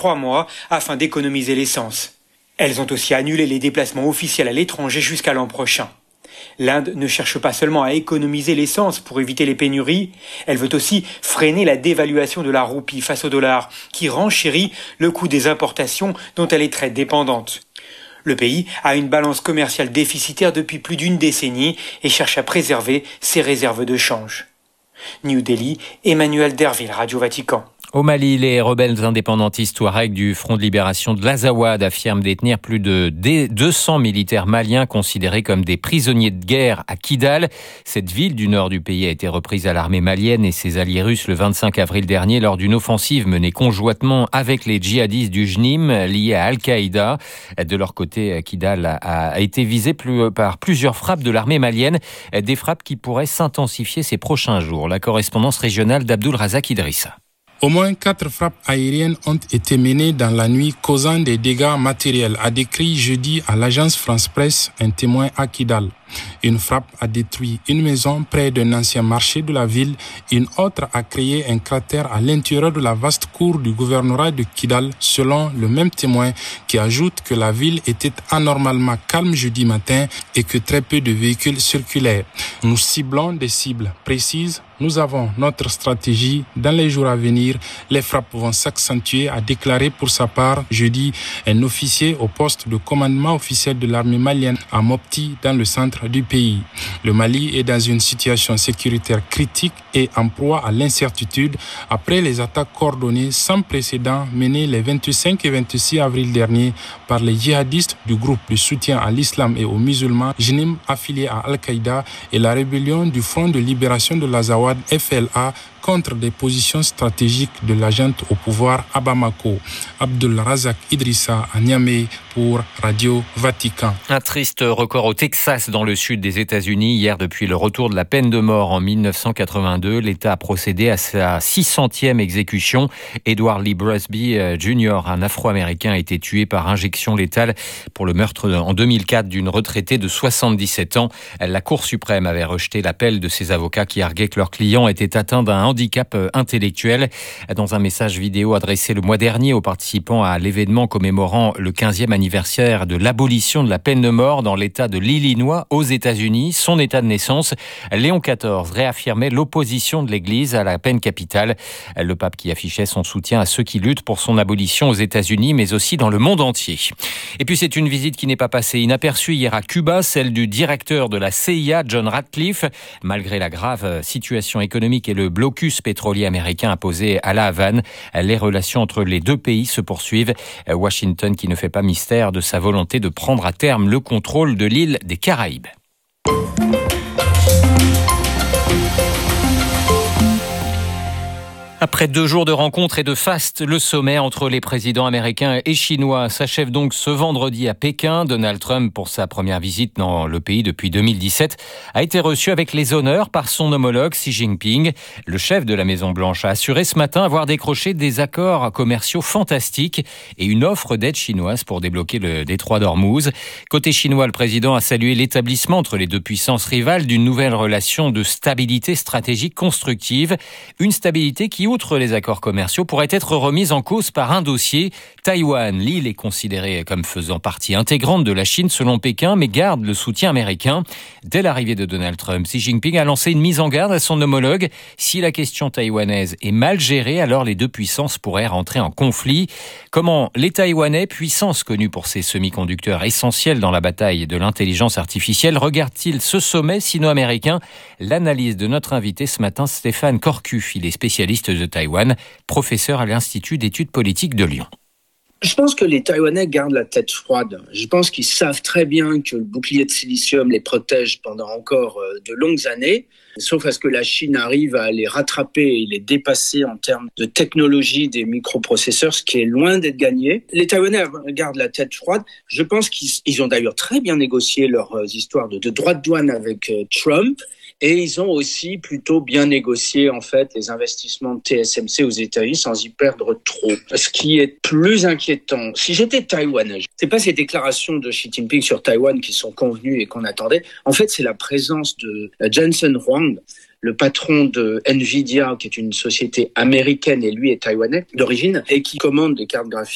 3 mois afin d'économiser l'essence. Elles ont aussi annulé les déplacements officiels à l'étranger jusqu'à l'an prochain. L'Inde ne cherche pas seulement à économiser l'essence pour éviter les pénuries, elle veut aussi freiner la dévaluation de la roupie face au dollar, qui renchérit le coût des importations dont elle est très dépendante. Le pays a une balance commerciale déficitaire depuis plus d'une décennie et cherche à préserver ses réserves de change. New Delhi, Emmanuel Derville, Radio Vatican. Au Mali, les rebelles indépendantistes touaregs du Front de libération de l'Azawad affirment détenir plus de 200 militaires maliens considérés comme des prisonniers de guerre à Kidal. Cette ville du nord du pays a été reprise à l'armée malienne et ses alliés russes le 25 avril dernier lors d'une offensive menée conjointement avec les djihadistes du JNIM liés à Al-Qaïda. De leur côté, Kidal a été visé par plusieurs frappes de l'armée malienne, des frappes qui pourraient s'intensifier ces prochains jours. La correspondance régionale d'Abdul Razak Idrissa. Au moins 4 frappes aériennes ont été menées dans la nuit, causant des dégâts matériels, a décrit jeudi à l'agence France Presse un témoin à Kidal. Une frappe a détruit une maison près d'un ancien marché de la ville. Une autre a créé un cratère à l'intérieur de la vaste cour du gouvernorat de Kidal, selon le même témoin, qui ajoute que la ville était anormalement calme jeudi matin et que très peu de véhicules circulaient. Nous ciblons des cibles précises. Nous avons notre stratégie. Dans les jours à venir, les frappes vont s'accentuer, a déclaré pour sa part jeudi un officier au poste de commandement officiel de l'armée malienne à Mopti, dans le centre du pays. Le Mali est dans une situation sécuritaire critique et en proie à l'incertitude après les attaques coordonnées sans précédent menées les 25 et 26 avril dernier par les djihadistes du groupe de soutien à l'islam et aux musulmans JNIM affilié à Al-Qaïda et la rébellion du Front de libération de l'Azawad FLA contre des positions stratégiques de la junte au pouvoir à Bamako. Abdul Razak Idrissa à Niamey pour Radio Vatican. Un triste record au Texas, dans le sud des États-Unis. Hier, depuis le retour de la peine de mort en 1982, l'État a procédé à sa 600e exécution. Edward Lee Busby Jr., un Afro-Américain, a été tué par injection létale pour le meurtre en 2004 d'une retraitée de 77 ans. La Cour suprême avait rejeté l'appel de ses avocats qui arguaient que leur client était atteint d'un handicap intellectuel. Dans un message vidéo adressé le mois dernier aux participants à l'événement commémorant le 15e anniversaire de l'abolition de la peine de mort dans l'État de l'Illinois aux États-Unis, son état de naissance, Léon XIV réaffirmait l'opposition de l'Église à la peine capitale. Le pape qui affichait son soutien à ceux qui luttent pour son abolition aux États-Unis, mais aussi dans le monde entier. Et puis c'est une visite qui n'est pas passée inaperçue hier à Cuba, celle du directeur de la CIA, John Ratcliffe. Malgré la grave situation économique et le blocus pétrolier américain imposé à La Havane, les relations entre les deux pays se poursuivent. Washington qui ne fait pas mystère de sa volonté de prendre à terme le contrôle de l'île des Caraïbes. Après 2 jours de rencontres et de faste, le sommet entre les présidents américains et chinois s'achève donc ce vendredi à Pékin. Donald Trump, pour sa première visite dans le pays depuis 2017, a été reçu avec les honneurs par son homologue Xi Jinping. Le chef de la Maison-Blanche a assuré ce matin avoir décroché des accords commerciaux fantastiques et une offre d'aide chinoise pour débloquer le détroit d'Ormuz. Côté chinois, le président a salué l'établissement entre les deux puissances rivales d'une nouvelle relation de stabilité stratégique constructive. Une stabilité qui, outre les accords commerciaux, pourrait être remise en cause par un dossier. Taïwan, l'île est considérée comme faisant partie intégrante de la Chine selon Pékin, mais garde le soutien américain. Dès l'arrivée de Donald Trump, Xi Jinping a lancé une mise en garde à son homologue. Si la question taïwanaise est mal gérée, alors les deux puissances pourraient rentrer en conflit. Comment les Taïwanais, puissance connue pour ses semi-conducteurs essentiels dans la bataille de l'intelligence artificielle, regardent-ils ce sommet sino-américain? L'analyse de notre invité ce matin, Stéphane Corcu, il est spécialiste de Taïwan, professeur à l'Institut d'études politiques de Lyon. Je pense que les Taïwanais gardent la tête froide. Je pense qu'ils savent très bien que le bouclier de silicium les protège pendant encore de longues années, sauf à ce que la Chine arrive à les rattraper et les dépasser en termes de technologie des microprocesseurs, ce qui est loin d'être gagné. Les Taïwanais gardent la tête froide. Je pense qu'ils ont d'ailleurs très bien négocié leurs histoires de droits de douane avec Trump. Et ils ont aussi plutôt bien négocié, en fait, les investissements de TSMC aux États-Unis sans y perdre trop. Ce qui est plus inquiétant, si j'étais taïwanais, c'est pas ces déclarations de Xi Jinping sur Taïwan qui sont convenues et qu'on attendait. En fait, c'est la présence de Jensen Huang, le patron de Nvidia, qui est une société américaine et lui est taïwanais d'origine, et qui commande des cartes graphiques